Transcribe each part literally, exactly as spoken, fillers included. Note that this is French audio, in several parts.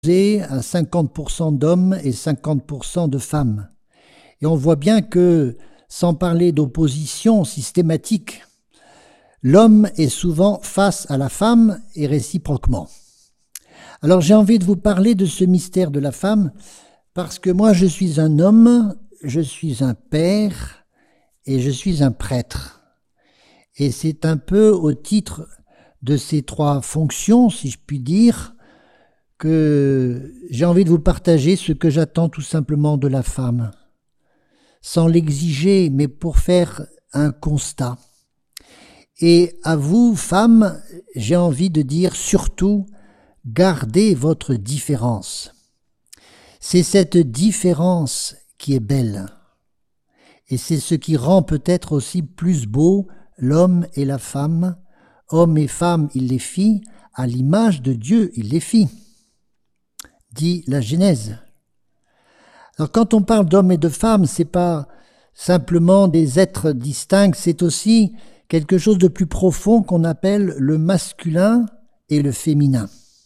à cinquante pour cent d'hommes et cinquante pour cent de femmes. Et on voit bien que, sans parler d'opposition systématique, l'homme est souvent face à la femme et réciproquement. Alors j'ai envie de vous parler de ce mystère de la femme parce que moi je suis un homme, je suis un père et je suis un prêtre. Et c'est un peu au titre de ces trois fonctions, si je puis dire, que j'ai envie de vous partager ce que j'attends tout simplement de la femme, sans l'exiger, mais pour faire un constat. Et à vous, femmes, j'ai envie de dire surtout, gardez votre différence. C'est cette différence qui est belle. Et c'est ce qui rend peut-être aussi plus beau l'homme et la femme. Hommes et femmes, il les fit, à l'image de Dieu, il les fit, dit la Genèse. Alors quand on parle d'hommes et de femmes, c'est pas simplement des êtres distincts, c'est aussi quelque chose de plus profond qu'on appelle le masculin et le féminin.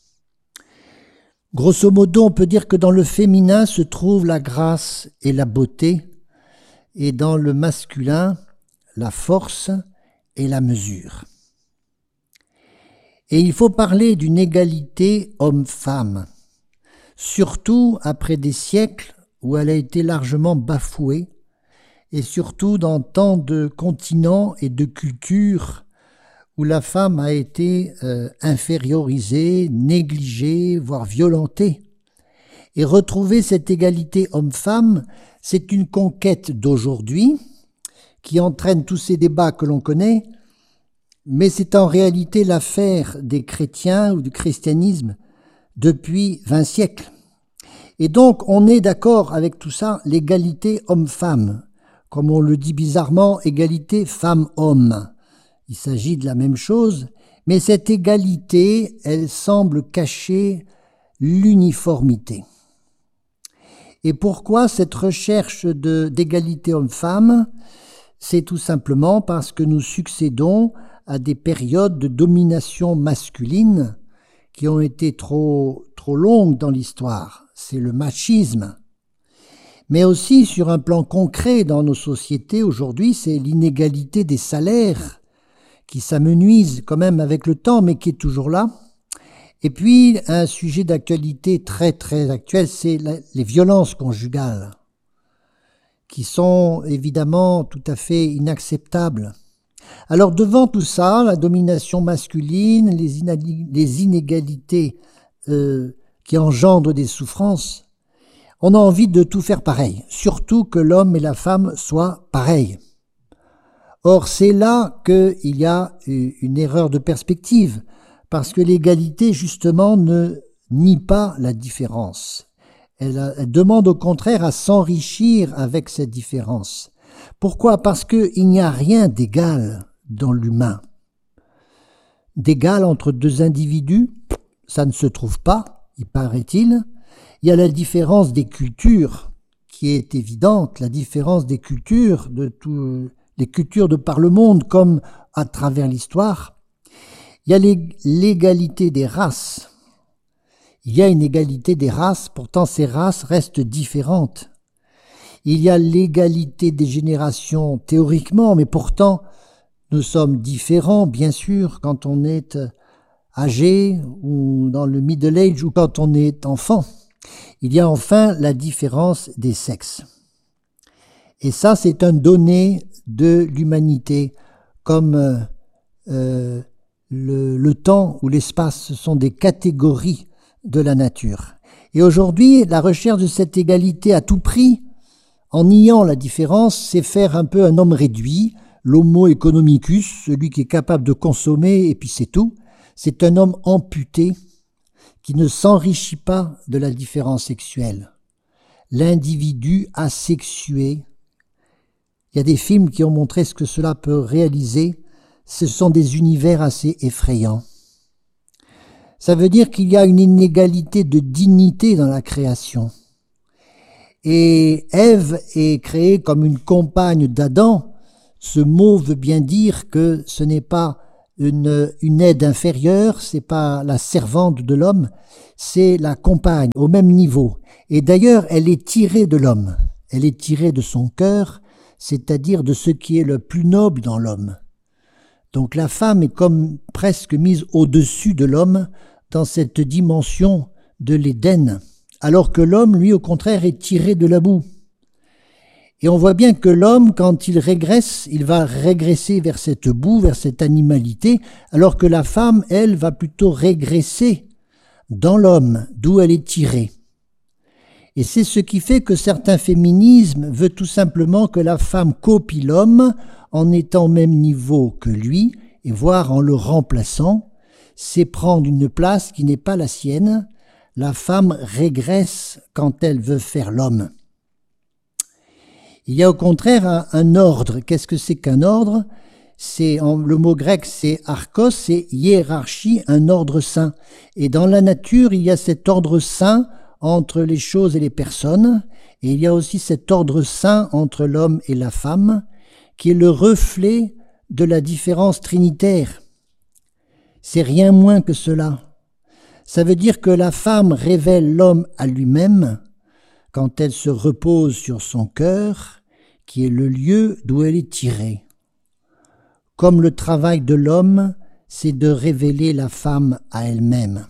Grosso modo, on peut dire que dans le féminin se trouve la grâce et la beauté, et dans le masculin, la force et la mesure. Et il faut parler d'une égalité homme-femme, surtout après des siècles où elle a été largement bafouée, et surtout dans tant de continents et de cultures où la femme a été euh, infériorisée, négligée, voire violentée. Et retrouver cette égalité homme-femme, c'est une conquête d'aujourd'hui qui entraîne tous ces débats que l'on connaît, mais c'est en réalité l'affaire des chrétiens ou du christianisme depuis vingt siècles. Et donc on est d'accord avec tout ça, l'égalité homme-femme, comme on le dit bizarrement, égalité femme-homme. Il s'agit de la même chose, mais cette égalité, elle semble cacher l'uniformité. Et pourquoi cette recherche de, d'égalité homme-femme ? C'est tout simplement parce que nous succédons à des périodes de domination masculine qui ont été trop, trop longues dans l'histoire. C'est le machisme. Mais aussi, sur un plan concret dans nos sociétés aujourd'hui, c'est l'inégalité des salaires qui s'amenuise quand même avec le temps, mais qui est toujours là. Et puis, un sujet d'actualité très très actuel, c'est la, les violences conjugales, qui sont évidemment tout à fait inacceptables. Alors devant tout ça, la domination masculine, les, ina- les inégalités euh, qui engendrent des souffrances, on a envie de tout faire pareil, surtout que l'homme et la femme soient pareils. Or, c'est là qu'il y a une erreur de perspective, parce que l'égalité, justement, ne nie pas la différence. Elle, elle demande au contraire à s'enrichir avec cette différence. Pourquoi ? Parce qu'il n'y a rien d'égal dans l'humain. D'égal entre deux individus, ça ne se trouve pas, il paraît-il. Il y a la différence des cultures qui est évidente, la différence des cultures, de tous les cultures de par le monde comme à travers l'histoire. Il y a l'égalité des races. Il y a une égalité des races, pourtant ces races restent différentes. Il y a l'égalité des générations théoriquement, mais pourtant nous sommes différents, bien sûr, quand on est âgé ou dans le middle age ou quand on est enfant. Il y a enfin la différence des sexes. Et ça, c'est un donné de l'humanité, comme euh, euh, le, le temps ou l'espace, ce sont des catégories de la nature. Et aujourd'hui, la recherche de cette égalité à tout prix, en niant la différence, c'est faire un peu un homme réduit, l'homo economicus, celui qui est capable de consommer et puis c'est tout. C'est un homme amputé qui ne s'enrichit pas de la différence sexuelle. L'individu asexué. Il y a des films qui ont montré ce que cela peut réaliser. Ce sont des univers assez effrayants. Ça veut dire qu'il y a une inégalité de dignité dans la création. Et Ève est créée comme une compagne d'Adam. Ce mot veut bien dire que ce n'est pas une, une aide inférieure, c'est pas la servante de l'homme, c'est la compagne au même niveau. Et d'ailleurs, elle est tirée de l'homme, elle est tirée de son cœur, c'est-à-dire de ce qui est le plus noble dans l'homme. Donc la femme est comme presque mise au-dessus de l'homme dans cette dimension de l'Éden, alors que l'homme, lui, au contraire, est tiré de la boue. Et on voit bien que l'homme, quand il régresse, il va régresser vers cette boue, vers cette animalité, alors que la femme, elle, va plutôt régresser dans l'homme, d'où elle est tirée. Et c'est ce qui fait que certains féminismes veulent tout simplement que la femme copie l'homme en étant au même niveau que lui, et voire en le remplaçant, c'est prendre une place qui n'est pas la sienne. La femme régresse quand elle veut faire l'homme. Il y a au contraire un, un ordre. Qu'est-ce que c'est qu'un ordre? C'est, en, le mot grec c'est archos, c'est hiérarchie, un ordre saint. Et dans la nature, il y a cet ordre saint entre les choses et les personnes, et il y a aussi cet ordre saint entre l'homme et la femme, qui est le reflet de la différence trinitaire. C'est rien moins que cela. Ça veut dire que la femme révèle l'homme à lui-même quand elle se repose sur son cœur, qui est le lieu d'où elle est tirée. Comme le travail de l'homme, c'est de révéler la femme à elle-même.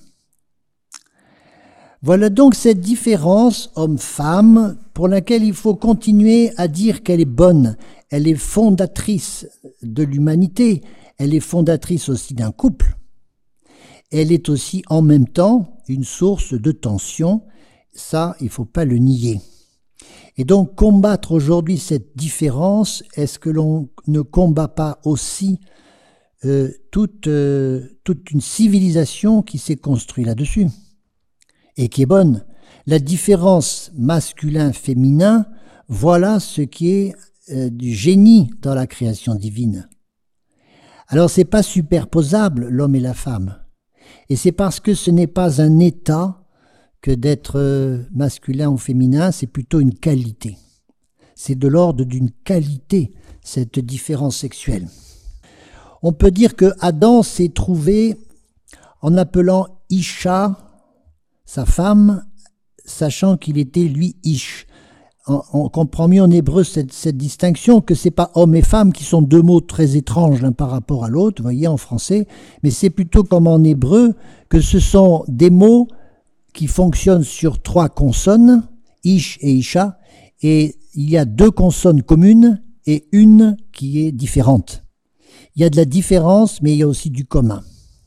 Voilà donc cette différence homme-femme pour laquelle il faut continuer à dire qu'elle est bonne. Elle est fondatrice de l'humanité, elle est fondatrice aussi d'un couple. Elle est aussi en même temps une source de tension, ça il ne faut pas le nier. Et donc combattre aujourd'hui cette différence, est-ce que l'on ne combat pas aussi euh, toute, euh, toute une civilisation qui s'est construite là-dessus et qui est bonne? La différence masculin-féminin, voilà ce qui est euh, du génie dans la création divine. Alors c'est pas superposable l'homme et la femme, et c'est parce que ce n'est pas un état que d'être masculin ou féminin, c'est plutôt une qualité. C'est de l'ordre d'une qualité, cette différence sexuelle. On peut dire que Adam s'est trouvé en appelant Isha, sa femme, sachant qu'il était lui Ish. On, on comprend mieux en hébreu cette, cette distinction, que c'est pas homme et femme qui sont deux mots très étranges l'un par rapport à l'autre, vous voyez, en français, mais c'est plutôt comme en hébreu que ce sont des mots qui fonctionnent sur trois consonnes, Ish et Isha, et il y a deux consonnes communes et une qui est différente. Il y a de la différence, mais il y a aussi du commun.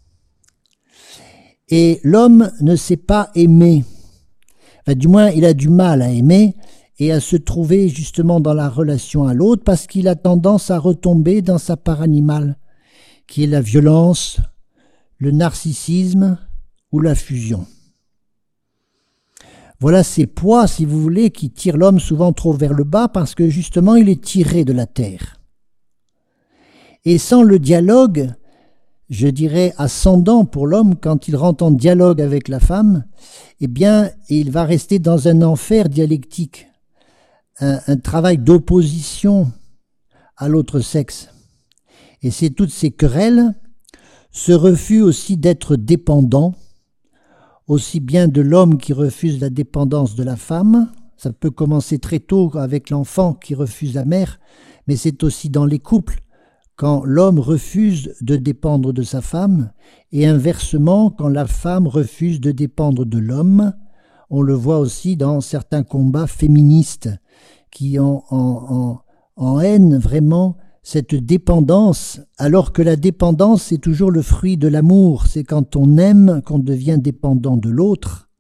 Et l'homme ne sait pas aimer. Enfin, du moins, il a du mal à aimer et à se trouver justement dans la relation à l'autre parce qu'il a tendance à retomber dans sa part animale, qui est la violence, le narcissisme ou la fusion. Voilà ces poids, si vous voulez, qui tirent l'homme souvent trop vers le bas parce que justement il est tiré de la terre. Et sans le dialogue, je dirais ascendant pour l'homme, quand il rentre en dialogue avec la femme, eh bien il va rester dans un enfer dialectique, un, un travail d'opposition à l'autre sexe. Et c'est toutes ces querelles, ce refus aussi d'être dépendant, aussi bien de l'homme qui refuse la dépendance de la femme, ça peut commencer très tôt avec l'enfant qui refuse la mère, mais c'est aussi dans les couples, quand l'homme refuse de dépendre de sa femme, et inversement, quand la femme refuse de dépendre de l'homme. On le voit aussi dans certains combats féministes qui ont en, en, en haine vraiment cette dépendance, alors que la dépendance, c'est toujours le fruit de l'amour. C'est quand on aime qu'on devient dépendant de l'autre.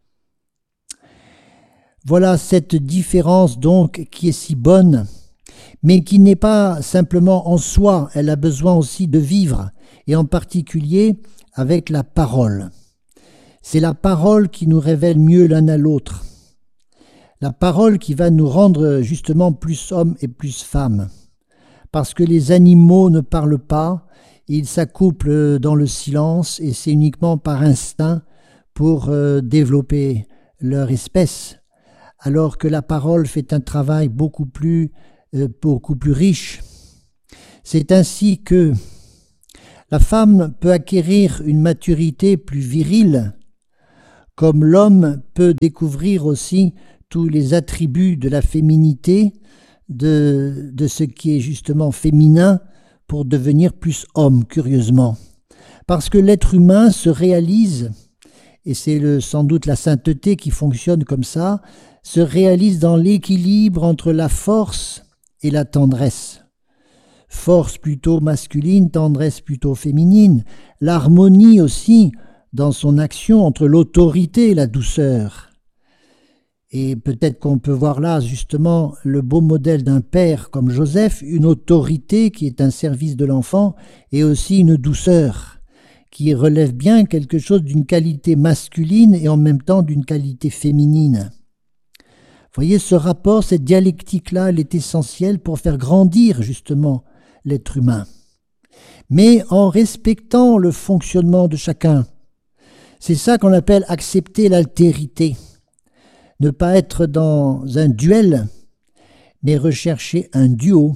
Voilà cette différence donc qui est si bonne, mais qui n'est pas simplement en soi. Elle a besoin aussi de vivre, et en particulier avec la parole. C'est la parole qui nous révèle mieux l'un à l'autre. La parole qui va nous rendre justement plus hommes et plus femmes. Parce que les animaux ne parlent pas, ils s'accouplent dans le silence et c'est uniquement par instinct pour euh, développer leur espèce, alors que la parole fait un travail beaucoup plus, euh, beaucoup plus riche. C'est ainsi que La femme peut acquérir une maturité plus virile, comme l'homme peut découvrir aussi tous les attributs de la féminité, de, de ce qui est justement féminin, pour devenir plus homme, curieusement. Parce que l'être humain se réalise, et c'est le, sans doute la sainteté qui fonctionne comme ça, se réalise dans l'équilibre entre la force et la tendresse. Force plutôt masculine, tendresse plutôt féminine, l'harmonie aussi dans son action entre l'autorité et la douceur. Et peut-être qu'on peut voir là justement le beau modèle d'un père comme Joseph, une autorité qui est un service de l'enfant et aussi une douceur qui relève bien quelque chose d'une qualité masculine et en même temps d'une qualité féminine. Vous voyez, ce rapport, cette dialectique-là, elle est essentielle pour faire grandir justement l'être humain. Mais en respectant le fonctionnement de chacun. C'est ça qu'on appelle accepter l'altérité. Ne pas être dans un duel, mais rechercher un duo.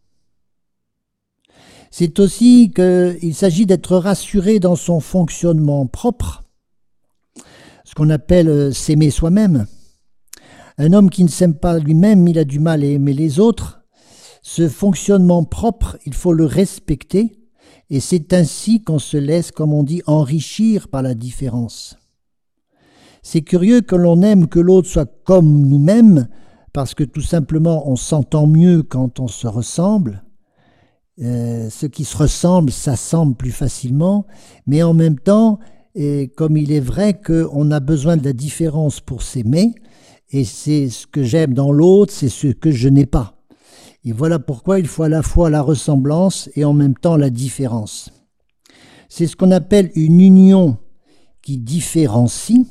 C'est aussi qu'il s'agit d'être rassuré dans son fonctionnement propre, ce qu'on appelle s'aimer soi-même. Un homme qui ne s'aime pas lui-même, il a du mal à aimer les autres. Ce fonctionnement propre, il faut le respecter, et c'est ainsi qu'on se laisse, comme on dit, enrichir par la différence. C'est curieux que l'on aime que l'autre soit comme nous-mêmes, parce que tout simplement on s'entend mieux quand on se ressemble. Euh, ce qui se ressemble s'assemble plus facilement, mais en même temps, et comme il est vrai qu'on a besoin de la différence pour s'aimer, et c'est ce que j'aime dans l'autre, c'est ce que je n'ai pas. Et voilà pourquoi il faut à la fois la ressemblance et en même temps la différence. C'est ce qu'on appelle une union qui différencie.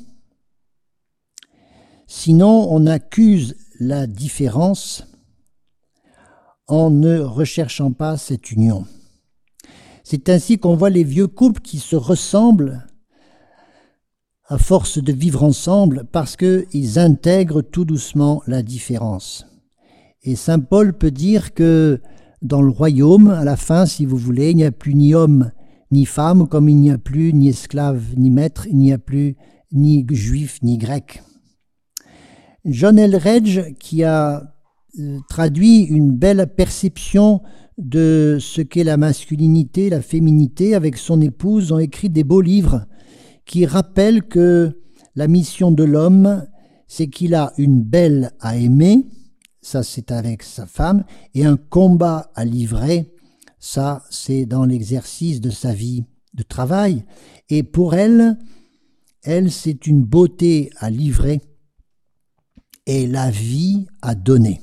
Sinon, on accuse la différence en ne recherchant pas cette union. C'est ainsi qu'on voit les vieux couples qui se ressemblent à force de vivre ensemble parce qu'ils intègrent tout doucement la différence. Et saint Paul peut dire que dans le royaume, à la fin, si vous voulez, il n'y a plus ni homme ni femme, comme il n'y a plus ni esclave ni maître, il n'y a plus ni juif ni grec. John Eldredge, qui a traduit une belle perception de ce qu'est la masculinité, la féminité, avec son épouse, ont écrit des beaux livres qui rappellent que la mission de l'homme, c'est qu'il a une belle à aimer, ça c'est avec sa femme, et un combat à livrer, ça c'est dans l'exercice de sa vie de travail. Et pour elle, elle c'est une beauté à livrer et la vie à donner.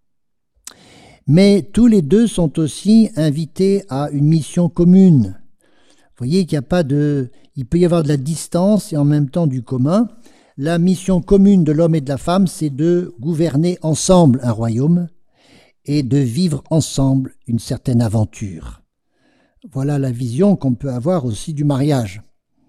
Mais tous les deux sont aussi invités à une mission commune. Vous voyez qu'il n'y a pas de... Il peut y avoir de la distance et en même temps du commun. La mission commune de l'homme et de la femme, c'est de gouverner ensemble un royaume et de vivre ensemble une certaine aventure. Voilà la vision qu'on peut avoir aussi du mariage.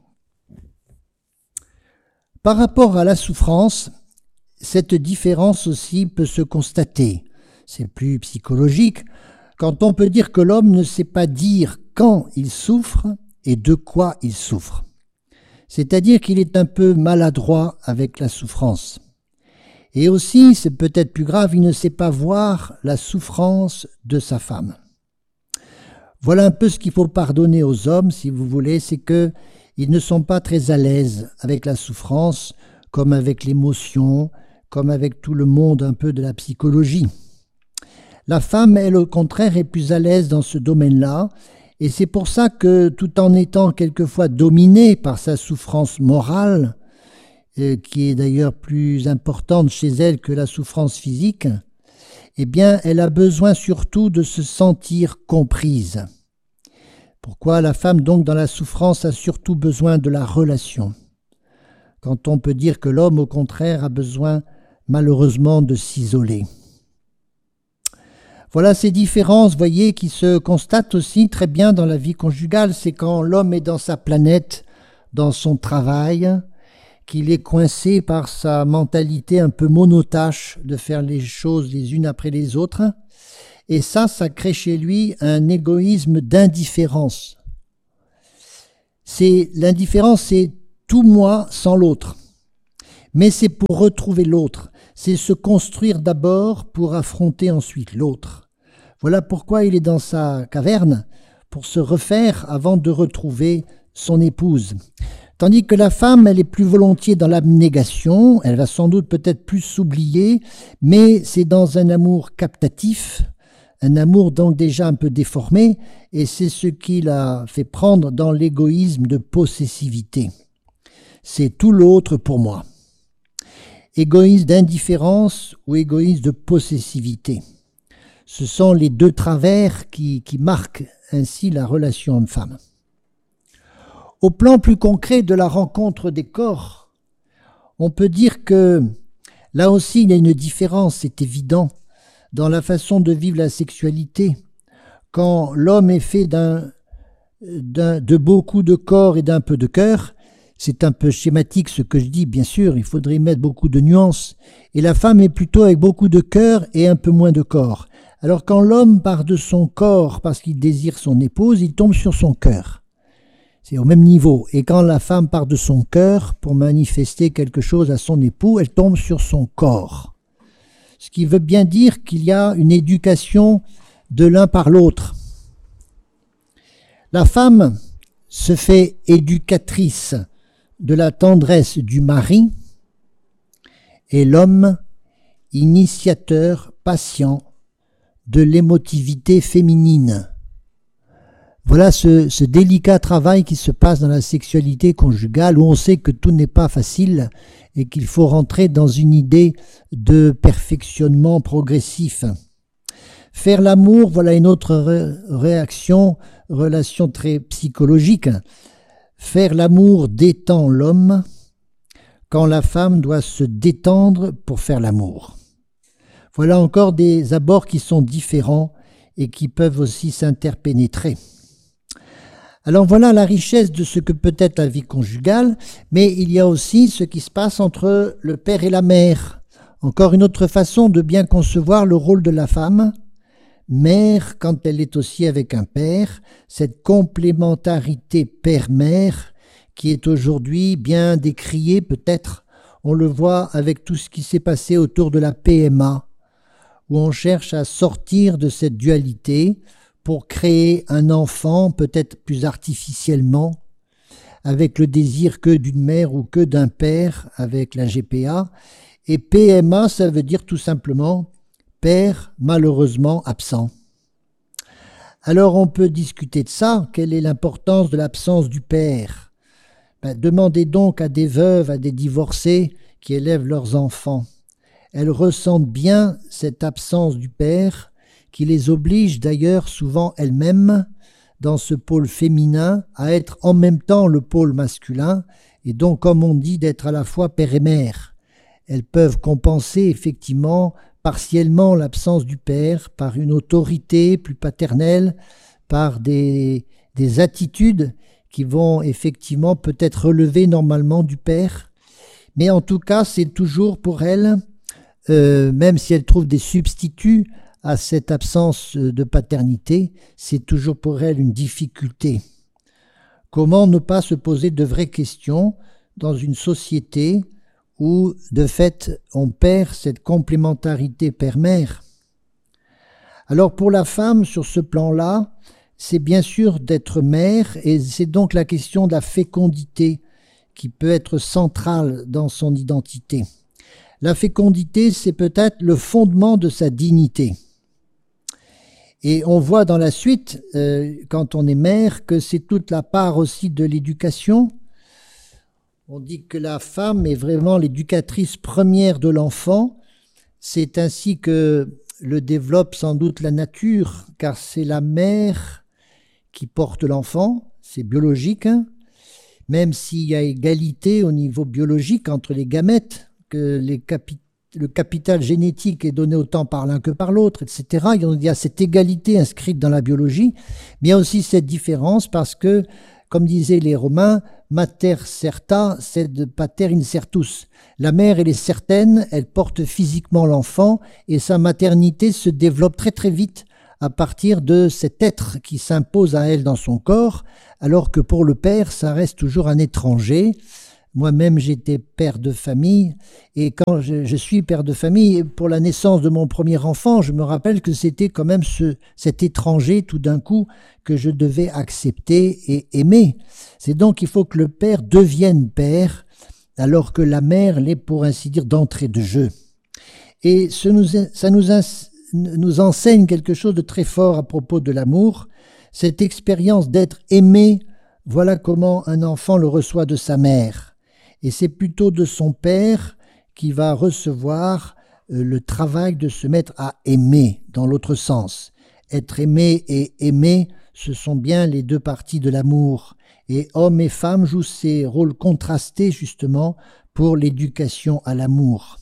Par rapport à la souffrance, cette différence aussi peut se constater. C'est plus psychologique quand on peut dire que l'homme ne sait pas dire quand il souffre et de quoi il souffre. C'est-à-dire qu'il est un peu maladroit avec la souffrance. Et aussi, c'est peut-être plus grave, il ne sait pas voir la souffrance de sa femme. Voilà un peu ce qu'il faut pardonner aux hommes, si vous voulez, c'est que ils ne sont pas très à l'aise avec la souffrance, comme avec l'émotion, comme avec tout le monde un peu de la psychologie. La femme, elle, au contraire, est plus à l'aise dans ce domaine-là, et c'est pour ça que, tout en étant quelquefois dominée par sa souffrance morale, euh, qui est d'ailleurs plus importante chez elle que la souffrance physique, eh bien, elle a besoin surtout de se sentir comprise. Pourquoi la femme, donc, dans la souffrance, a surtout besoin de la relation, quand on peut dire que l'homme, au contraire, a besoin, malheureusement, de s'isoler. Voilà ces différences, voyez, qui se constatent aussi très bien dans la vie conjugale. C'est quand l'homme est dans sa planète, dans son travail, qu'il est coincé par sa mentalité un peu monotâche de faire les choses les unes après les autres. Et ça, ça crée chez lui un égoïsme d'indifférence C'est l'indifférence, c'est tout moi sans l'autre. Mais c'est pour retrouver l'autre, c'est se construire d'abord pour affronter ensuite l'autre. Voilà pourquoi il est dans sa caverne, pour se refaire avant de retrouver son épouse. Tandis que la femme, elle est plus volontiers dans l'abnégation, elle va sans doute peut-être plus s'oublier, mais c'est dans un amour captatif, un amour donc déjà un peu déformé, et c'est ce qui l'a fait prendre dans l'égoïsme de possessivité. C'est tout l'autre pour moi. Égoïsme d'indifférence ou égoïsme de possessivité. Ce sont les deux travers qui, qui marquent ainsi la relation homme-femme. Au plan plus concret de la rencontre des corps, on peut dire que là aussi il y a une différence, c'est évident, dans la façon de vivre la sexualité. Quand l'homme est fait d'un, d'un, de beaucoup de corps et d'un peu de cœur, c'est un peu schématique ce que je dis, bien sûr, il faudrait y mettre beaucoup de nuances. Et la femme est plutôt avec beaucoup de cœur et un peu moins de corps. Alors quand l'homme part de son corps parce qu'il désire son épouse, il tombe sur son cœur. C'est au même niveau. Et quand la femme part de son cœur pour manifester quelque chose à son époux, elle tombe sur son corps. Ce qui veut bien dire qu'il y a une éducation de l'un par l'autre. La femme se fait éducatrice de la tendresse du mari et l'homme initiateur patient de l'émotivité féminine. Voilà ce, ce délicat travail qui se passe dans la sexualité conjugale où on sait que tout n'est pas facile et qu'il faut rentrer dans une idée de perfectionnement progressif. Faire l'amour, voilà une autre ré- réaction, relation très psychologique. Faire l'amour détend l'homme quand la femme doit se détendre pour faire l'amour. Voilà encore des abords qui sont différents et qui peuvent aussi s'interpénétrer. Alors voilà la richesse de ce que peut être la vie conjugale, mais il y a aussi ce qui se passe entre le père et la mère. Encore une autre façon de bien concevoir le rôle de la femme. Mère, quand elle est aussi avec un père, cette complémentarité père-mère qui est aujourd'hui bien décriée peut-être, on le voit avec tout ce qui s'est passé autour de la P M A, où on cherche à sortir de cette dualité pour créer un enfant peut-être plus artificiellement, avec le désir que d'une mère ou que d'un père avec la G P A. Et P M A, ça veut dire tout simplement père malheureusement absent. Alors on peut discuter de ça, quelle est l'importance de l'absence du père? Ben, demandez donc à des veuves, à des divorcés qui élèvent leurs enfants. Elles ressentent bien cette absence du père qui les oblige d'ailleurs souvent elles-mêmes dans ce pôle féminin à être en même temps le pôle masculin et donc comme on dit d'être à la fois père et mère. Elles peuvent compenser effectivement partiellement l'absence du père par une autorité plus paternelle, par des, des attitudes qui vont effectivement peut-être relever normalement du père. Mais en tout cas, c'est toujours pour elles, euh, même si elles trouvent des substituts à cette absence de paternité, c'est toujours pour elles une difficulté. Comment ne pas se poser de vraies questions dans une société où, de fait, on perd cette complémentarité père-mère? Alors pour la femme, sur ce plan-là, c'est bien sûr d'être mère, et c'est donc la question de la fécondité qui peut être centrale dans son identité. La fécondité, c'est peut-être le fondement de sa dignité. Et on voit dans la suite, euh, quand on est mère, que c'est toute la part aussi de l'éducation. On dit que la femme est vraiment l'éducatrice première de l'enfant. C'est ainsi que le développe sans doute la nature, car c'est la mère qui porte l'enfant, c'est biologique, hein, même s'il y a égalité au niveau biologique entre les gamètes, que les capi- le capital génétique est donné autant par l'un que par l'autre, et cetera. Il y a cette égalité inscrite dans la biologie, mais il y a aussi cette différence parce que, comme disaient les Romains, mater certa, sed pater incertus. La mère, elle est certaine, elle porte physiquement l'enfant et sa maternité se développe très très vite à partir de cet être qui s'impose à elle dans son corps, alors que pour le père, ça reste toujours un étranger. Moi-même, j'étais père de famille, et quand je, je suis père de famille, pour la naissance de mon premier enfant, je me rappelle que c'était quand même ce, cet étranger, tout d'un coup, que je devais accepter et aimer. C'est donc qu'il faut que le père devienne père, alors que la mère l'est, pour ainsi dire, d'entrée de jeu. Et ce nous, ça nous, nous enseigne quelque chose de très fort à propos de l'amour, cette expérience d'être aimé. Voilà comment un enfant le reçoit de sa mère. Et c'est plutôt de son père qui va recevoir le travail de se mettre à aimer, dans l'autre sens. Être aimé et aimer, ce sont bien les deux parties de l'amour. Et hommes et femmes jouent ces rôles contrastés, justement, pour l'éducation à l'amour.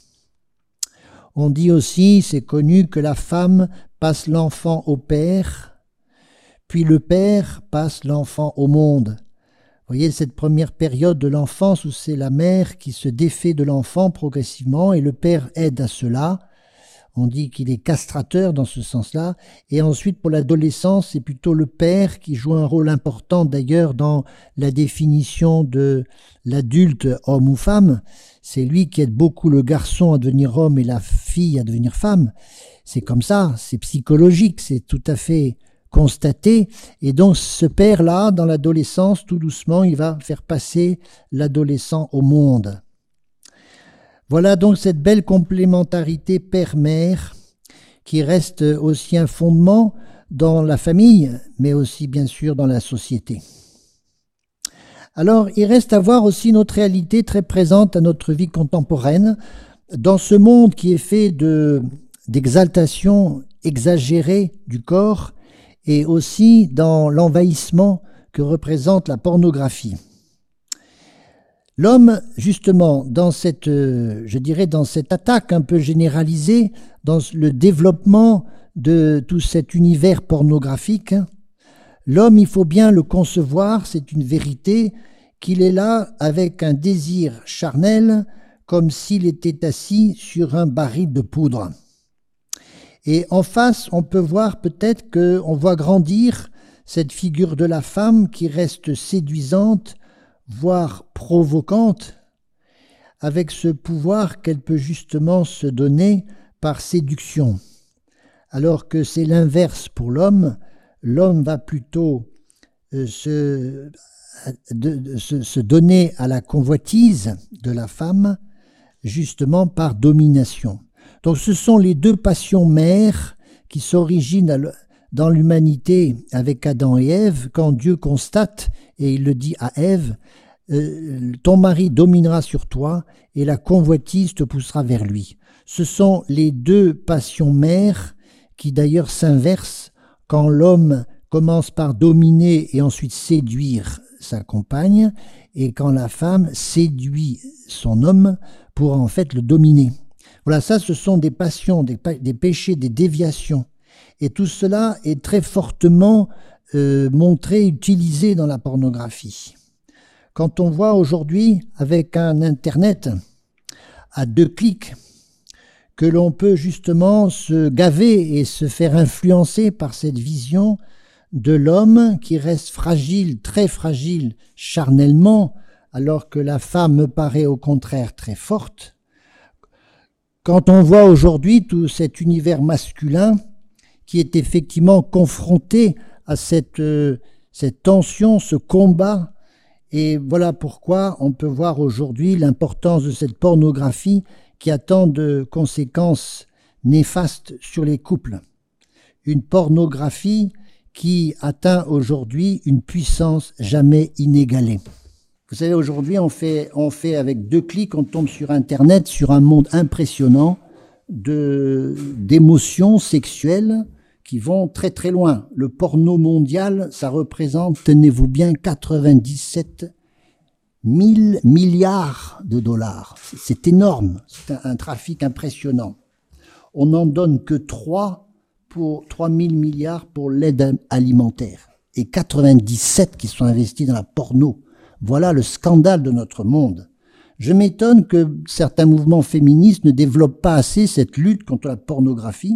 On dit aussi, c'est connu, que la femme passe l'enfant au père, puis le père passe l'enfant au monde. Vous voyez, cette première période de l'enfance où c'est la mère qui se défait de l'enfant progressivement et le père aide à cela. On dit qu'il est castrateur dans ce sens-là. Et ensuite, pour l'adolescence, c'est plutôt le père qui joue un rôle important d'ailleurs dans la définition de l'adulte, homme ou femme. C'est lui qui aide beaucoup le garçon à devenir homme et la fille à devenir femme. C'est comme ça, c'est psychologique, c'est tout à fait constaté. Et donc ce père-là, dans l'adolescence, tout doucement, il va faire passer l'adolescent au monde. Voilà donc cette belle complémentarité père-mère qui reste aussi un fondement dans la famille, mais aussi bien sûr dans la société. Alors il reste à voir aussi notre réalité très présente à notre vie contemporaine, dans ce monde qui est fait de, d'exaltation exagérée du corps, et aussi dans l'envahissement que représente la pornographie. L'homme, justement, dans cette, je dirais, dans cette attaque un peu généralisée, dans le développement de tout cet univers pornographique, l'homme, il faut bien le concevoir, c'est une vérité, qu'il est là avec un désir charnel, comme s'il était assis sur un baril de poudre. Et en face, on peut voir peut-être qu'on voit grandir cette figure de la femme qui reste séduisante, voire provocante, avec ce pouvoir qu'elle peut justement se donner par séduction. Alors que c'est l'inverse pour l'homme, l'homme va plutôt euh, se, de, de, se, se donner à la convoitise de la femme, justement par domination. Donc ce sont les deux passions mères qui s'originent dans l'humanité avec Adam et Ève, quand Dieu constate, et il le dit à Ève, euh, ton mari dominera sur toi et la convoitise te poussera vers lui. Ce sont les deux passions mères qui d'ailleurs s'inversent quand l'homme commence par dominer et ensuite séduire sa compagne, et quand la femme séduit son homme pour en fait le dominer. Voilà, ça, ce sont des passions, des, des péchés, des déviations. Et tout cela est très fortement euh, montré, utilisé dans la pornographie. Quand on voit aujourd'hui, avec un Internet à deux clics, que l'on peut justement se gaver et se faire influencer par cette vision de l'homme qui reste fragile, très fragile charnellement, alors que la femme me paraît au contraire très forte. Quand on voit aujourd'hui tout cet univers masculin qui est effectivement confronté à cette, euh, cette tension, ce combat, et voilà pourquoi on peut voir aujourd'hui l'importance de cette pornographie qui a tant de conséquences néfastes sur les couples. Une pornographie qui atteint aujourd'hui une puissance jamais inégalée. Vous savez, aujourd'hui, on fait, on fait avec deux clics, on tombe sur Internet, sur un monde impressionnant de, d'émotions sexuelles qui vont très très loin. Le porno mondial, ça représente, tenez-vous bien, quatre-vingt-dix-sept mille milliards de dollars. C'est énorme, c'est un, un trafic impressionnant. On n'en donne que trois pour trois mille milliards pour l'aide alimentaire et quatre-vingt-dix-sept qui sont investis dans la porno. Voilà le scandale de notre monde. Je m'étonne que certains mouvements féministes ne développent pas assez cette lutte contre la pornographie,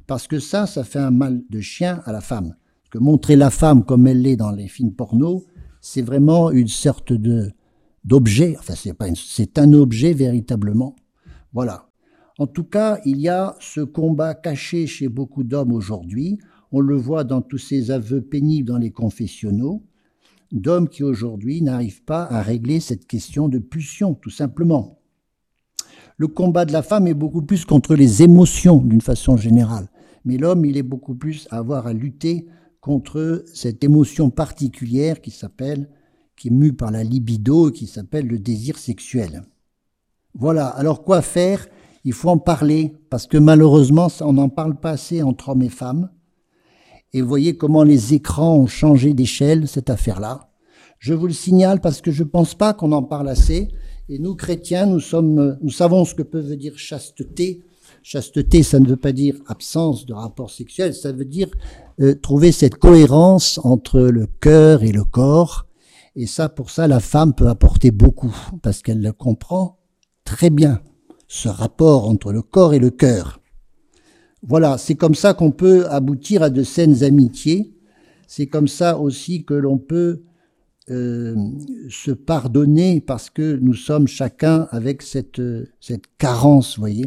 parce que ça, ça fait un mal de chien à la femme. Parce que montrer la femme comme elle l'est dans les films porno, c'est vraiment une sorte de d'objet, enfin c'est pas une, c'est un objet véritablement. Voilà. En tout cas, il y a ce combat caché chez beaucoup d'hommes aujourd'hui. On le voit dans tous ces aveux pénibles dans les confessionnaux, d'hommes qui aujourd'hui n'arrivent pas à régler cette question de pulsion, tout simplement. Le combat de la femme est beaucoup plus contre les émotions d'une façon générale, mais l'homme, il est beaucoup plus à avoir à lutter contre cette émotion particulière qui s'appelle, qui est mue par la libido, qui s'appelle le désir sexuel. Voilà, alors quoi faire? Il faut en parler, parce que malheureusement, on n'en parle pas assez entre hommes et femmes. Et vous voyez comment les écrans ont changé d'échelle, cette affaire-là. Je vous le signale parce que je ne pense pas qu'on en parle assez. Et nous, chrétiens, nous, sommes, nous savons ce que peut dire chasteté. Chasteté, ça ne veut pas dire absence de rapport sexuel, ça veut dire euh, trouver cette cohérence entre le cœur et le corps. Et ça, pour ça, la femme peut apporter beaucoup, parce qu'elle le comprend très bien, ce rapport entre le corps et le cœur. Voilà, c'est comme ça qu'on peut aboutir à de saines amitiés. C'est comme ça aussi que l'on peut euh, se pardonner, parce que nous sommes chacun avec cette, cette carence, vous voyez.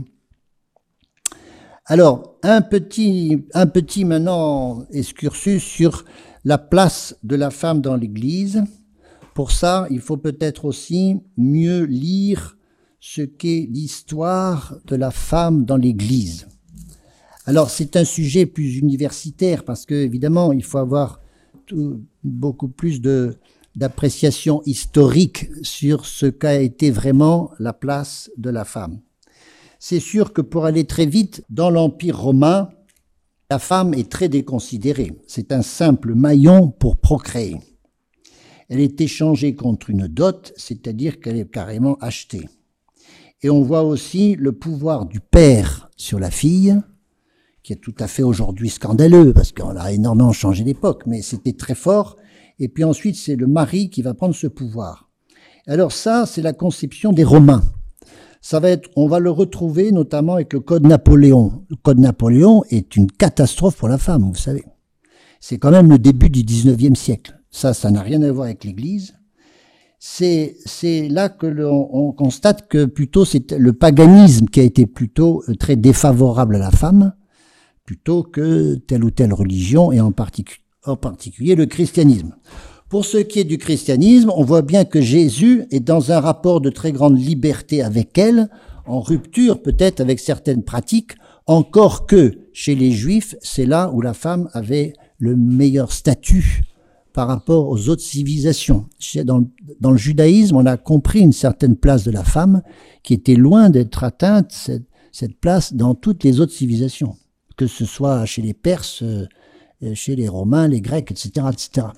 Alors, un petit, un petit maintenant excursus sur la place de la femme dans l'Église. Pour ça, il faut peut-être aussi mieux lire ce qu'est l'histoire de la femme dans l'Église. Alors, c'est un sujet plus universitaire parce que, évidemment, il faut avoir tout, beaucoup plus de, d'appréciation historique sur ce qu'a été vraiment la place de la femme. C'est sûr que pour aller très vite, dans l'Empire romain, la femme est très déconsidérée. C'est un simple maillon pour procréer. Elle est échangée contre une dot, c'est-à-dire qu'elle est carrément achetée. Et on voit aussi le pouvoir du père sur la fille, qui est tout à fait aujourd'hui scandaleux, parce qu'on a énormément changé d'époque, mais c'était très fort. Et puis ensuite, c'est le mari qui va prendre ce pouvoir. Alors ça, c'est la conception des Romains. Ça va être, on va le retrouver notamment avec le Code Napoléon. Le Code Napoléon est une catastrophe pour la femme, vous savez. C'est quand même le début du dix-neuvième siècle. Ça, ça n'a rien à voir avec l'Église. C'est, c'est là que l'on on constate que plutôt c'est le paganisme qui a été plutôt très défavorable à la femme, plutôt que telle ou telle religion, et en, particu- en particulier le christianisme. Pour ce qui est du christianisme, on voit bien que Jésus est dans un rapport de très grande liberté avec elle, en rupture peut-être avec certaines pratiques, encore que chez les Juifs, c'est là où la femme avait le meilleur statut par rapport aux autres civilisations. Dans, dans le judaïsme, on a compris une certaine place de la femme qui était loin d'être atteinte, cette, cette place dans toutes les autres civilisations, que ce soit chez les Perses, chez les Romains, les Grecs, et cetera, et cetera.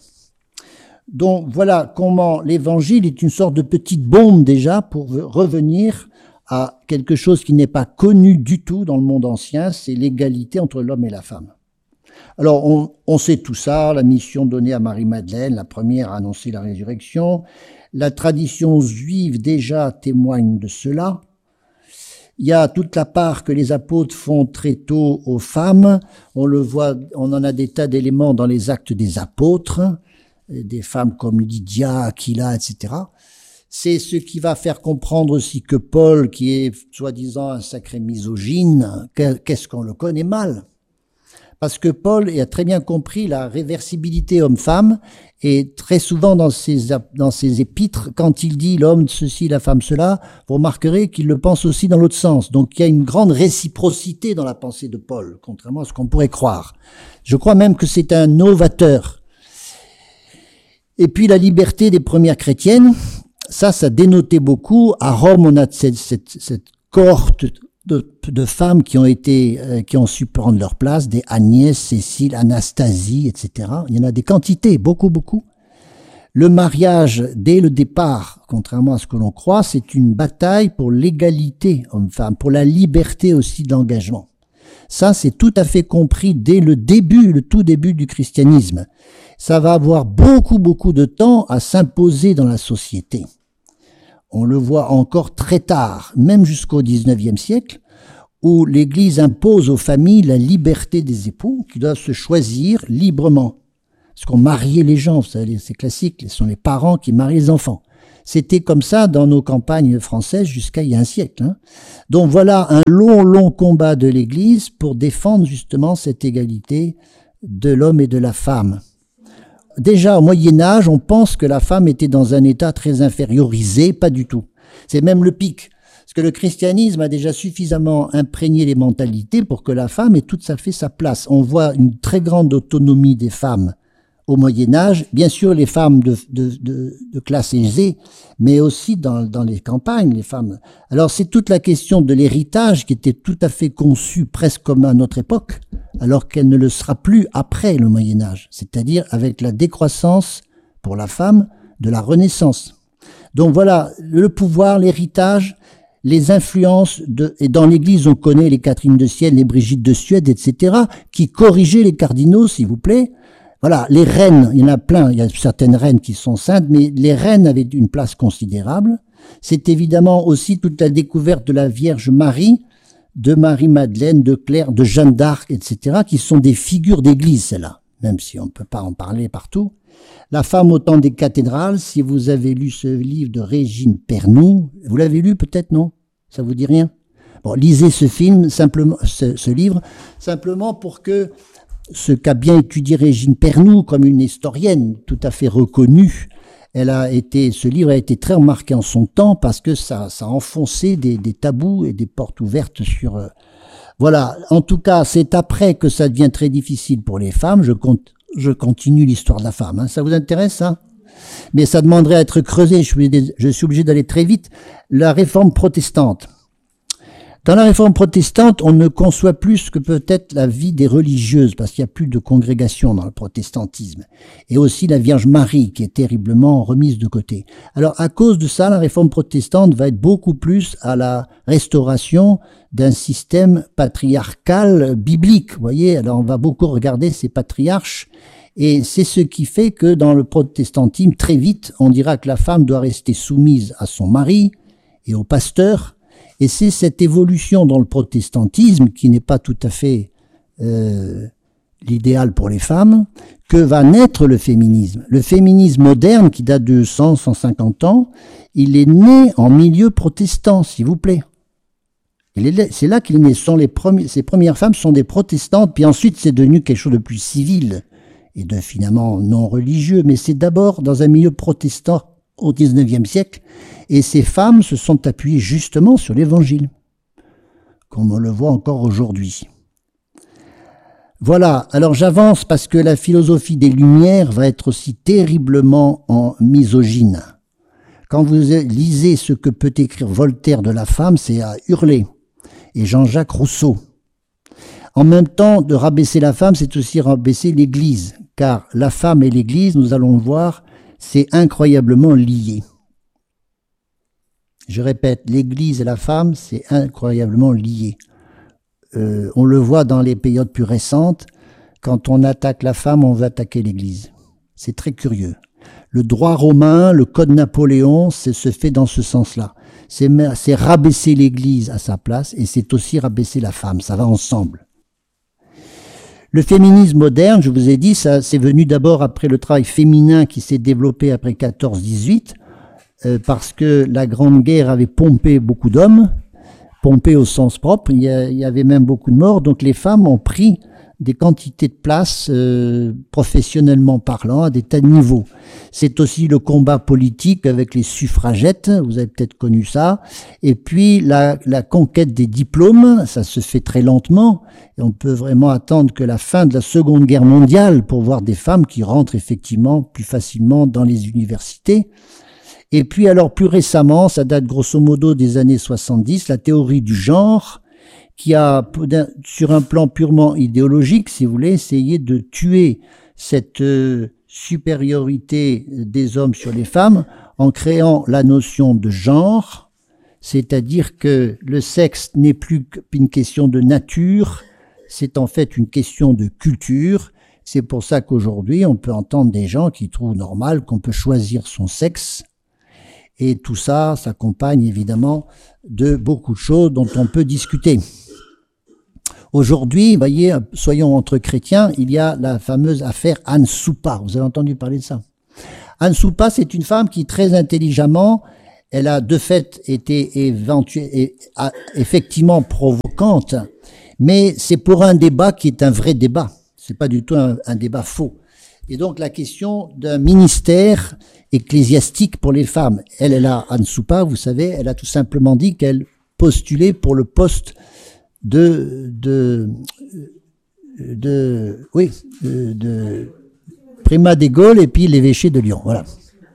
Donc voilà comment l'évangile est une sorte de petite bombe déjà pour revenir à quelque chose qui n'est pas connu du tout dans le monde ancien, c'est l'égalité entre l'homme et la femme. Alors on, on sait tout ça, la mission donnée à Marie-Madeleine, la première à annoncer la résurrection, la tradition juive déjà témoigne de cela. Il y a toute la part que les apôtres font très tôt aux femmes, on le voit, on en a des tas d'éléments dans les actes des apôtres, des femmes comme Lydia, Aquila, et cetera. C'est ce qui va faire comprendre aussi que Paul, qui est soi-disant un sacré misogyne, qu'est-ce qu'on le connaît mal. Parce que Paul a très bien compris la réversibilité homme-femme, et très souvent dans ses, dans ses épîtres, quand il dit l'homme ceci, la femme cela, vous remarquerez qu'il le pense aussi dans l'autre sens. Donc il y a une grande réciprocité dans la pensée de Paul, contrairement à ce qu'on pourrait croire. Je crois même que c'est un novateur. Et puis la liberté des premières chrétiennes, ça, ça dénotait beaucoup. À Rome, on a cette, cette, cette cohorte de, de femmes qui ont été, euh, qui ont su prendre leur place, des Agnès, Cécile, Anastasie, et cetera. Il y en a des quantités, beaucoup, beaucoup. Le mariage, dès le départ, contrairement à ce que l'on croit, c'est une bataille pour l'égalité homme-femme, pour la liberté aussi d'engagement. Ça, c'est tout à fait compris dès le début, le tout début du christianisme. Ça va avoir beaucoup, beaucoup de temps à s'imposer dans la société. On le voit encore très tard, même jusqu'au dix-neuvième siècle, où l'Église impose aux familles la liberté des époux qui doivent se choisir librement. Parce qu'on mariait les gens, vous savez, c'est classique, ce sont les parents qui marient les enfants. C'était comme ça dans nos campagnes françaises jusqu'à il y a un siècle. Hein. Donc voilà un long, long combat de l'Église pour défendre justement cette égalité de l'homme et de la femme. Déjà au Moyen-Âge, on pense que la femme était dans un état très infériorisé, pas du tout. C'est même le pic. Parce que le christianisme a déjà suffisamment imprégné les mentalités pour que la femme ait tout à fait sa place. On voit une très grande autonomie des femmes au Moyen-Âge, bien sûr les femmes de, de, de, de classe aisée, mais aussi dans, dans les campagnes, les femmes. Alors c'est toute la question de l'héritage qui était tout à fait conçue presque comme à notre époque, alors qu'elle ne le sera plus après le Moyen-Âge, c'est-à-dire avec la décroissance pour la femme de la Renaissance. Donc voilà, le pouvoir, l'héritage, les influences, de, et dans l'Église on connaît les Catherine de Sienne, les Brigitte de Suède, et cetera, qui corrigeaient les cardinaux, s'il vous plaît. Voilà, les reines, il y en a plein, il y a certaines reines qui sont saintes, mais les reines avaient une place considérable. C'est évidemment aussi toute la découverte de la Vierge Marie, de Marie-Madeleine, de Claire, de Jeanne d'Arc, et cetera, qui sont des figures d'église, celles-là, même si on ne peut pas en parler partout. La femme au temps des cathédrales, si vous avez lu ce livre de Régine Pernoud, vous l'avez lu peut-être, non? Ça vous dit rien? Bon, lisez ce film, simplement, ce, ce livre, simplement pour que ce qu'a bien étudié Régine Pernoud comme une historienne tout à fait reconnue, elle a été, ce livre a été très remarqué en son temps parce que ça, ça a enfoncé des, des tabous et des portes ouvertes sur. Euh, voilà. En tout cas, c'est après que ça devient très difficile pour les femmes. Je compte, je continue l'histoire de la femme. Hein. Ça vous intéresse, ça? Mais ça demanderait à être creusé. Je suis, je suis obligé d'aller très vite. La réforme protestante. Dans la réforme protestante, on ne conçoit plus que peut-être la vie des religieuses, parce qu'il n'y a plus de congrégation dans le protestantisme. Et aussi la Vierge Marie, qui est terriblement remise de côté. Alors, à cause de ça, la réforme protestante va être beaucoup plus à la restauration d'un système patriarcal biblique. Vous voyez, alors on va beaucoup regarder ces patriarches. Et c'est ce qui fait que dans le protestantisme, très vite, on dira que la femme doit rester soumise à son mari et au pasteur. Et c'est cette évolution dans le protestantisme, qui n'est pas tout à fait euh, l'idéal pour les femmes, que va naître le féminisme. Le féminisme moderne, qui date de cent, cent cinquante ans, il est né en milieu protestant, s'il vous plaît. C'est là qu'il est né. Ce sont les premiers, ces premières femmes sont des protestantes, puis ensuite c'est devenu quelque chose de plus civil et de finalement non religieux, mais c'est d'abord dans un milieu protestant au dix-neuvième siècle, et ces femmes se sont appuyées justement sur l'Évangile, comme on le voit encore aujourd'hui. Voilà, alors j'avance parce que la philosophie des Lumières va être aussi terriblement en misogyne. Quand vous lisez ce que peut écrire Voltaire de la femme, c'est à hurler, et Jean-Jacques Rousseau. En même temps, de rabaisser la femme, c'est aussi rabaisser l'Église, car la femme et l'Église, nous allons le voir, c'est incroyablement lié. Je répète, l'Église et la femme, c'est incroyablement lié. Euh, on le voit dans les périodes plus récentes, quand on attaque la femme, on veut attaquer l'Église. C'est très curieux. Le droit romain, le code Napoléon, c'est se fait dans ce sens-là. C'est, c'est rabaisser l'Église à sa place et c'est aussi rabaisser la femme. Ça va ensemble. Le féminisme moderne, je vous ai dit, ça c'est venu d'abord après le travail féminin qui s'est développé après quatorze dix-huit, euh, parce que la Grande Guerre avait pompé beaucoup d'hommes, pompé au sens propre, il y, a, il y avait même beaucoup de morts, donc les femmes ont pris des quantités de place euh, professionnellement parlant à des tas de niveaux. C'est aussi le combat politique avec les suffragettes, vous avez peut-être connu ça, et puis la, la conquête des diplômes, ça se fait très lentement, et on peut vraiment attendre que la fin de la Seconde Guerre mondiale pour voir des femmes qui rentrent effectivement plus facilement dans les universités. Et puis alors plus récemment, ça date grosso modo des années soixante-dix, la théorie du genre, qui a, sur un plan purement idéologique, si vous voulez, essayé de tuer cette euh, supériorité des hommes sur les femmes en créant la notion de genre, c'est-à-dire que le sexe n'est plus qu'une question de nature, c'est en fait une question de culture. C'est pour ça qu'aujourd'hui, on peut entendre des gens qui trouvent normal qu'on peut choisir son sexe. Et tout ça s'accompagne évidemment de beaucoup de choses dont on peut discuter. Aujourd'hui, voyez, soyons entre chrétiens, il y a la fameuse affaire Anne Soupa. Vous avez entendu parler de ça? Anne Soupa, c'est une femme qui, très intelligemment, elle a de fait été éventu- effectivement provocante, mais c'est pour un débat qui est un vrai débat. C'est pas du tout un, un débat faux. Et donc la question d'un ministère ecclésiastique pour les femmes. Elle, elle a, Anne Soupa, vous savez, elle a tout simplement dit qu'elle postulait pour le poste de, de, de, oui, de, de primat des Gaules et puis l'évêché de Lyon, voilà.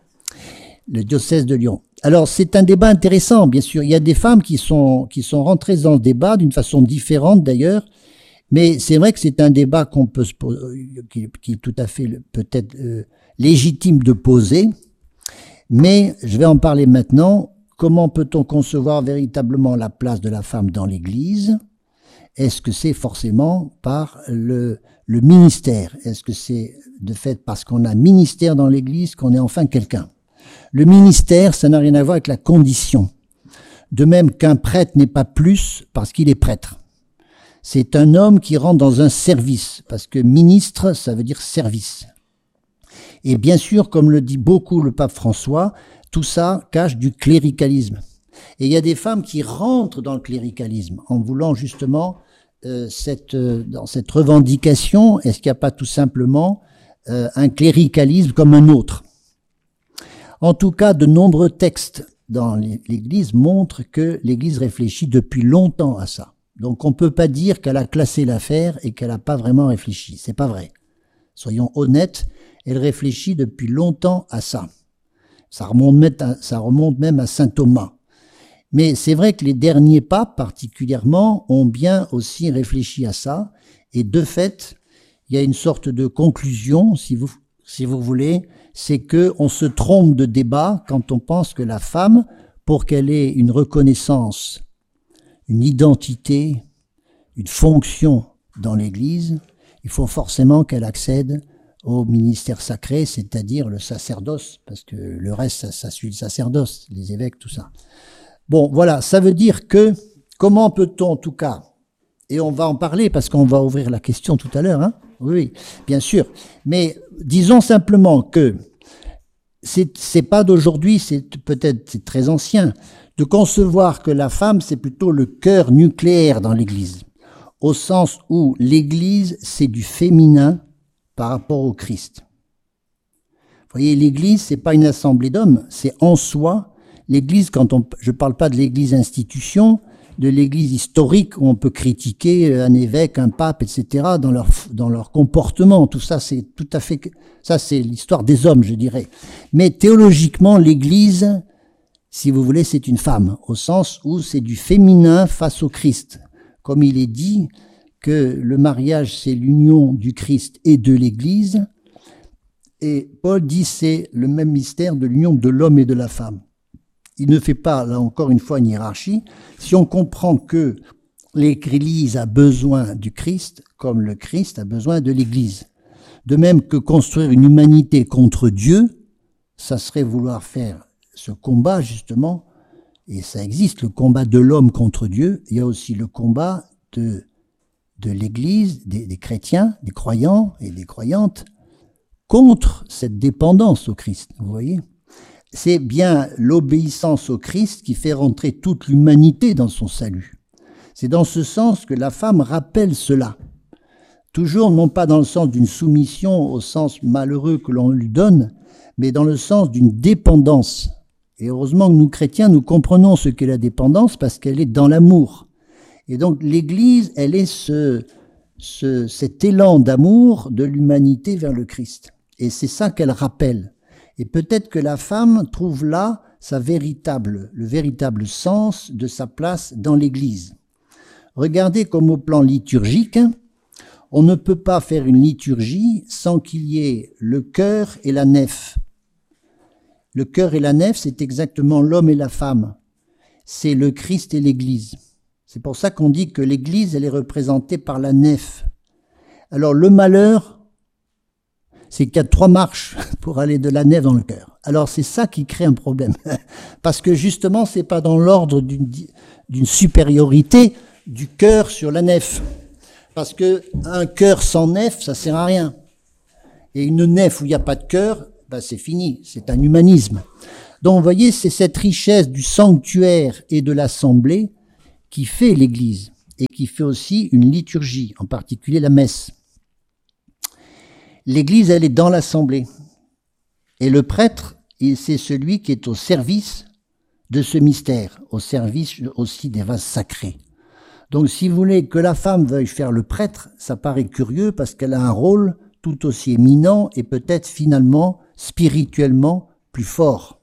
Le diocèse de Lyon. Alors, c'est un débat intéressant, bien sûr. Il y a des femmes qui sont, qui sont rentrées dans le débat d'une façon différente d'ailleurs, mais c'est vrai que c'est un débat qu'on peut se poser, qui, qui est tout à fait peut-être euh, légitime de poser, mais je vais en parler maintenant. Comment peut-on concevoir véritablement la place de la femme dans l'Église? Est-ce que c'est forcément par le, le ministère? Est-ce que c'est de fait parce qu'on a ministère dans l'Église qu'on est enfin quelqu'un? Le ministère, ça n'a rien à voir avec la condition. De même qu'un prêtre n'est pas plus parce qu'il est prêtre. C'est un homme qui rentre dans un service, parce que ministre, ça veut dire service. Et bien sûr, comme le dit beaucoup le pape François, tout ça cache du cléricalisme. Et il y a des femmes qui rentrent dans le cléricalisme en voulant justement euh, cette, euh, dans cette revendication. Est-ce qu'il n'y a pas tout simplement euh, un cléricalisme comme un autre? En tout cas, de nombreux textes dans l'Église montrent que l'Église réfléchit depuis longtemps à ça. Donc on ne peut pas dire qu'elle a classé l'affaire et qu'elle n'a pas vraiment réfléchi. C'est pas vrai. Soyons honnêtes, elle réfléchit depuis longtemps à ça. Ça remonte même à, ça remonte même à saint Thomas. Mais c'est vrai que les derniers papes particulièrement ont bien aussi réfléchi à ça. Et de fait, il y a une sorte de conclusion, si vous, si vous voulez, c'est que on se trompe de débat quand on pense que la femme, pour qu'elle ait une reconnaissance, une identité, une fonction dans l'Église, il faut forcément qu'elle accède au ministère sacré, c'est-à-dire le sacerdoce, parce que le reste, ça, ça suit le sacerdoce, les évêques, tout ça. Bon, voilà, ça veut dire que, comment peut-on, en tout cas, et on va en parler parce qu'on va ouvrir la question tout à l'heure, hein? Oui, bien sûr, mais disons simplement que c'est, c'est pas d'aujourd'hui, c'est peut-être c'est très ancien, de concevoir que la femme, c'est plutôt le cœur nucléaire dans l'Église, au sens où l'Église, c'est du féminin par rapport au Christ. Vous voyez, l'Église, c'est pas une assemblée d'hommes, c'est en soi. L'Église, quand on, je parle pas de l'Église institution, de l'Église historique où on peut critiquer un évêque, un pape, et cetera dans leur dans leur comportement. Tout ça, c'est tout à fait, ça c'est l'histoire des hommes, je dirais. Mais théologiquement, l'Église, si vous voulez, c'est une femme, au sens où c'est du féminin face au Christ. Comme il est dit que le mariage, c'est l'union du Christ et de l'Église, et Paul dit c'est le même mystère de l'union de l'homme et de la femme. Il ne fait pas, là encore une fois, une hiérarchie. Si on comprend que l'Église a besoin du Christ, comme le Christ a besoin de l'Église. De même que construire une humanité contre Dieu, ça serait vouloir faire ce combat, justement, et ça existe, le combat de l'homme contre Dieu. Il y a aussi le combat de, de l'Église, des, des chrétiens, des croyants et des croyantes, contre cette dépendance au Christ, vous voyez. C'est bien l'obéissance au Christ qui fait rentrer toute l'humanité dans son salut. C'est dans ce sens que la femme rappelle cela. Toujours non pas dans le sens d'une soumission au sens malheureux que l'on lui donne, mais dans le sens d'une dépendance. Et heureusement que nous chrétiens, nous comprenons ce qu'est la dépendance parce qu'elle est dans l'amour. Et donc l'Église, elle est ce, ce, cet élan d'amour de l'humanité vers le Christ. Et c'est ça qu'elle rappelle. Et peut-être que la femme trouve là sa véritable, le véritable sens de sa place dans l'Église. Regardez comme au plan liturgique, on ne peut pas faire une liturgie sans qu'il y ait le chœur et la nef. Le chœur et la nef, c'est exactement l'homme et la femme. C'est le Christ et l'Église. C'est pour ça qu'on dit que l'Église, elle est représentée par la nef. Alors le malheur, c'est qu'il y a trois marches pour aller de la nef dans le cœur. Alors c'est ça qui crée un problème. Parce que justement, c'est pas dans l'ordre d'une, d'une supériorité du cœur sur la nef. Parce que un cœur sans nef, ça sert à rien. Et une nef où il n'y a pas de cœur, ben c'est fini, c'est un humanisme. Donc vous voyez, c'est cette richesse du sanctuaire et de l'assemblée qui fait l'Église et qui fait aussi une liturgie, en particulier la messe. L'Église, elle est dans l'assemblée. Et le prêtre, c'est celui qui est au service de ce mystère, au service aussi des vases sacrés. Donc si vous voulez que la femme veuille faire le prêtre, ça paraît curieux parce qu'elle a un rôle tout aussi éminent et peut-être finalement spirituellement plus fort.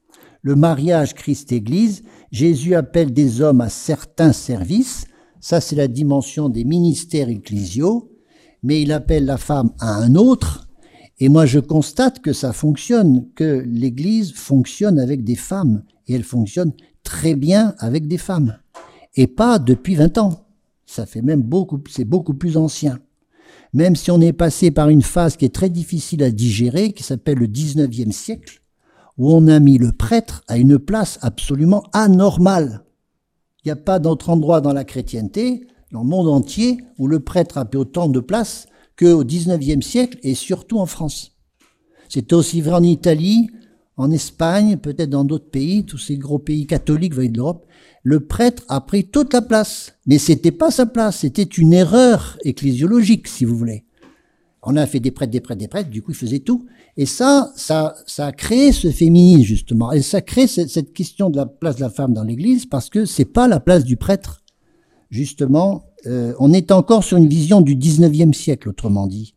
Le mariage Christ-Église, Jésus appelle des hommes à certains services, ça c'est la dimension des ministères ecclésiaux, mais il appelle la femme à un autre, et moi je constate que ça fonctionne, que l'Église fonctionne avec des femmes, et elle fonctionne très bien avec des femmes, et pas depuis vingt ans, ça fait même beaucoup, c'est beaucoup plus ancien. Même si on est passé par une phase qui est très difficile à digérer, qui s'appelle le dix-neuvième siècle, où on a mis le prêtre à une place absolument anormale. Il n'y a pas d'autre endroit dans la chrétienté, dans le monde entier, où le prêtre a pris autant de place qu'au dix-neuvième siècle, et surtout en France. C'était aussi vrai en Italie, en Espagne, peut-être dans d'autres pays, tous ces gros pays catholiques de l'Europe. Le prêtre a pris toute la place. Mais c'était pas sa place, c'était une erreur ecclésiologique, si vous voulez. On a fait des prêtres, des prêtres, des prêtres, du coup, ils faisaient tout. Et ça, ça, ça a créé ce féminisme, justement. Et ça crée cette, cette question de la place de la femme dans l'Église, parce que c'est pas la place du prêtre. Justement, euh, on est encore sur une vision du dix-neuvième siècle, autrement dit.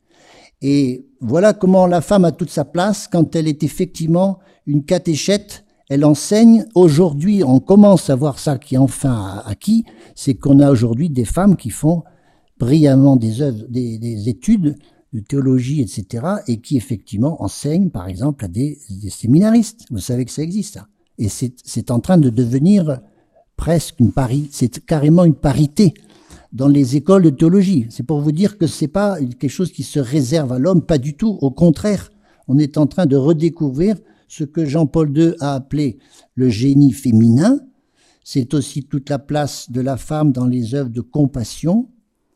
Et voilà comment la femme a toute sa place quand elle est effectivement une catéchète. Elle enseigne. Aujourd'hui, on commence à voir ça qui est enfin acquis, c'est qu'on a aujourd'hui des femmes qui font brillamment des œuvres, des, des études de théologie, et cetera, et qui effectivement enseignent, par exemple, à des, des séminaristes. Vous savez que ça existe, ça. Et c'est, c'est en train de devenir presque une parité, c'est carrément une parité dans les écoles de théologie. C'est pour vous dire que c'est pas quelque chose qui se réserve à l'homme, pas du tout. Au contraire, on est en train de redécouvrir ce que Jean-Paul deux a appelé le génie féminin. C'est aussi toute la place de la femme dans les œuvres de compassion.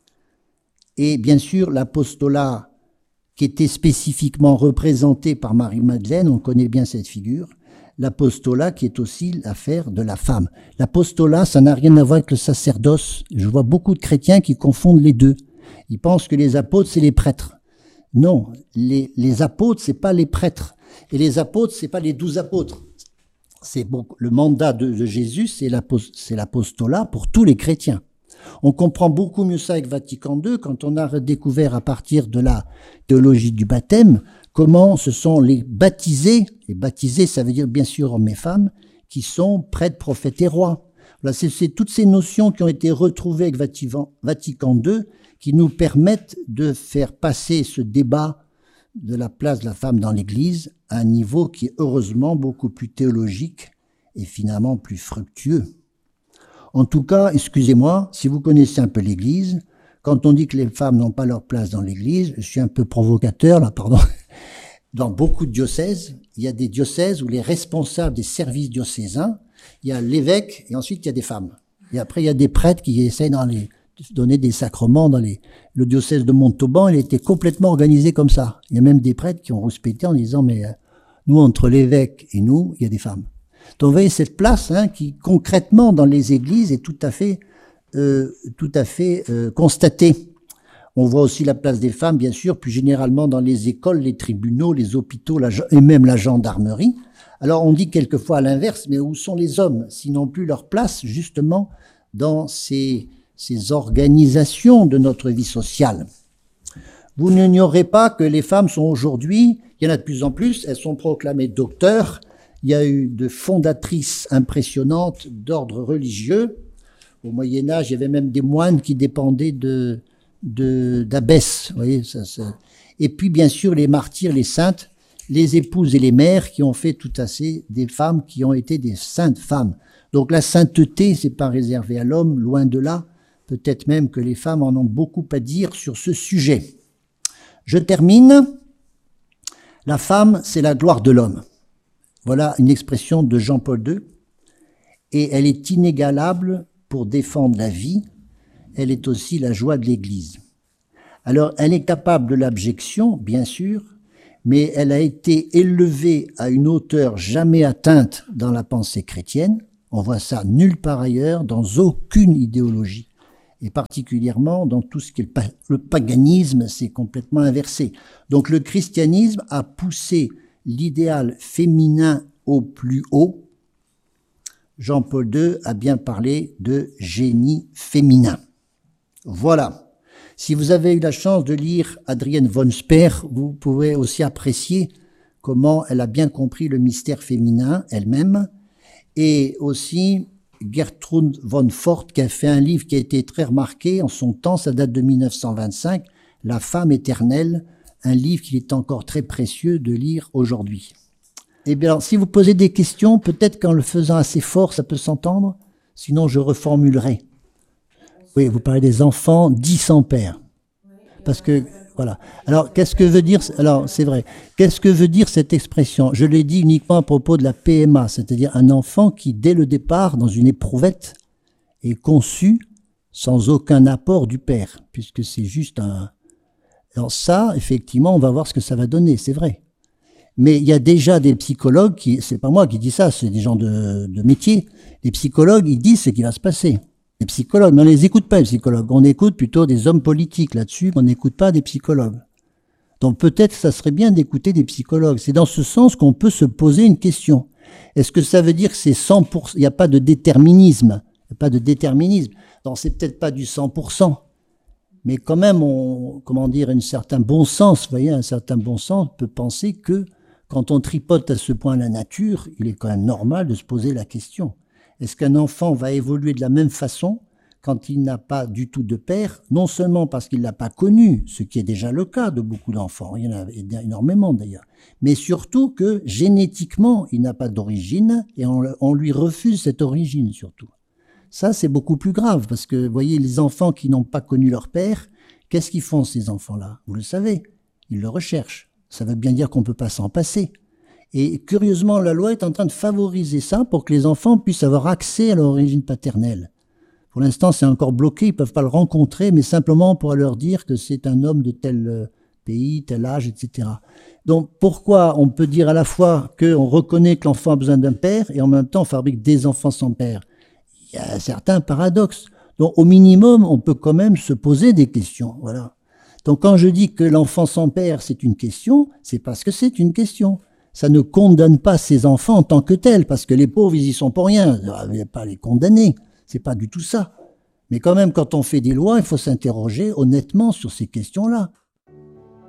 Et bien sûr, l'apostolat qui était spécifiquement représenté par Marie-Madeleine, on connaît bien cette figure, l'apostolat qui est aussi l'affaire de la femme. L'apostolat, ça n'a rien à voir avec le sacerdoce. Je vois beaucoup de chrétiens qui confondent les deux. Ils pensent que les apôtres, c'est les prêtres. Non, les, les apôtres, c'est pas les prêtres. Et les apôtres, c'est pas les douze apôtres. C'est bon, le mandat de, de Jésus, c'est l'apostolat pour tous les chrétiens. On comprend beaucoup mieux ça avec Vatican deux quand on a redécouvert à partir de la théologie du baptême comment ce sont les baptisés, les baptisés ça veut dire bien sûr hommes et femmes, qui sont prêtres, prophètes et rois. Voilà, c'est, c'est toutes ces notions qui ont été retrouvées avec Vatican, Vatican deux qui nous permettent de faire passer ce débat de la place de la femme dans l'Église à un niveau qui est heureusement beaucoup plus théologique et finalement plus fructueux. En tout cas, excusez-moi, si vous connaissez un peu l'Église, quand on dit que les femmes n'ont pas leur place dans l'Église, je suis un peu provocateur là, pardon, dans beaucoup de diocèses, il y a des diocèses où les responsables des services diocésains, il y a l'évêque et ensuite il y a des femmes. Et après il y a des prêtres qui essaient dans les, de donner des sacrements dans les... Le diocèse de Montauban, il était complètement organisé comme ça. Il y a même des prêtres qui ont rouspété en disant, mais euh, nous, entre l'évêque et nous, il y a des femmes. Donc vous voyez cette place hein, qui concrètement dans les églises est tout à fait, euh, tout à fait euh, constatée. On voit aussi la place des femmes, bien sûr, plus généralement dans les écoles, les tribunaux, les hôpitaux la, et même la gendarmerie. Alors on dit quelquefois à l'inverse, mais où sont les hommes, sinon plus leur place justement dans ces, ces organisations de notre vie sociale. Vous n'ignorez pas que les femmes sont aujourd'hui, il y en a de plus en plus, elles sont proclamées docteurs. Il y a eu de fondatrices impressionnantes d'ordre religieux. Au Moyen-Âge, il y avait même des moines qui dépendaient de, de, d'abbesses. Vous voyez, ça, ça. Et puis, bien sûr, les martyrs, les saintes, les épouses et les mères qui ont fait tout assez des femmes qui ont été des saintes femmes. Donc, la sainteté, c'est pas réservé à l'homme, loin de là. Peut-être même que les femmes en ont beaucoup à dire sur ce sujet. Je termine. La femme, c'est la gloire de l'homme. Voilà une expression de Jean-Paul deux, et elle est inégalable pour défendre la vie, elle est aussi la joie de l'Église. Alors, elle est capable de l'abjection, bien sûr, mais elle a été élevée à une hauteur jamais atteinte dans la pensée chrétienne. On voit ça nulle part ailleurs, dans aucune idéologie. Et particulièrement dans tout ce qui est le, pa le paganisme, c'est complètement inversé. Donc le christianisme a poussé l'idéal féminin au plus haut. Jean-Paul deux a bien parlé de génie féminin. Voilà. Si vous avez eu la chance de lire Adrienne von Speer, vous pouvez aussi apprécier comment elle a bien compris le mystère féminin elle-même, et aussi Gertrude von Fort qui a fait un livre qui a été très remarqué en son temps, ça date de mille neuf cent vingt-cinq, La femme éternelle, un livre qu'il est encore très précieux de lire aujourd'hui. Eh bien, alors, si vous posez des questions, peut-être qu'en le faisant assez fort, ça peut s'entendre, sinon je reformulerai. Oui, vous parlez des enfants dits sans père. Parce que, voilà. Alors, qu'est-ce que veut dire, alors, c'est vrai. Qu'est-ce que veut dire cette expression? Je l'ai dit uniquement à propos de la P M A, c'est-à-dire un enfant qui, dès le départ, dans une éprouvette, est conçu sans aucun apport du père, puisque c'est juste un... Alors ça, effectivement, on va voir ce que ça va donner, c'est vrai. Mais il y a déjà des psychologues qui, c'est pas moi qui dis ça, c'est des gens de, de métier. Les psychologues, ils disent ce qui va se passer. Les psychologues, mais on les écoute pas, les psychologues. On écoute plutôt des hommes politiques là-dessus, mais on n'écoute pas des psychologues. Donc peut-être ça serait bien d'écouter des psychologues. C'est dans ce sens qu'on peut se poser une question. Est-ce que ça veut dire que c'est cent pour cent, il n'y a pas de déterminisme, il n'y a pas de déterminisme. Donc c'est peut-être pas du cent pour cent. Mais quand même, on, comment dire, un certain bon sens, vous voyez, un certain bon sens peut penser que quand on tripote à ce point la nature, il est quand même normal de se poser la question. Est-ce qu'un enfant va évoluer de la même façon quand il n'a pas du tout de père, non seulement parce qu'il ne l'a pas connu, ce qui est déjà le cas de beaucoup d'enfants, il y en a énormément d'ailleurs, mais surtout que génétiquement, il n'a pas d'origine et on, on lui refuse cette origine surtout. Ça, c'est beaucoup plus grave parce que, vous voyez, les enfants qui n'ont pas connu leur père, qu'est-ce qu'ils font ces enfants-là? Vous le savez, ils le recherchent. Ça veut bien dire qu'on ne peut pas s'en passer. Et curieusement, la loi est en train de favoriser ça pour que les enfants puissent avoir accès à leur origine paternelle. Pour l'instant, c'est encore bloqué, ils ne peuvent pas le rencontrer, mais simplement pour leur dire que c'est un homme de tel pays, tel âge, et cetera. Donc pourquoi on peut dire à la fois qu'on reconnaît que l'enfant a besoin d'un père et en même temps on fabrique des enfants sans père? Il y a un certain paradoxe. Donc au minimum, on peut quand même se poser des questions. Voilà. Donc quand je dis que l'enfant sans père, c'est une question, c'est parce que c'est une question. Ça ne condamne pas ces enfants en tant que tels, parce que les pauvres, ils y sont pour rien. Il n'y a pas à les condamner. C'est pas du tout ça. Mais quand même, quand on fait des lois, il faut s'interroger honnêtement sur ces questions-là.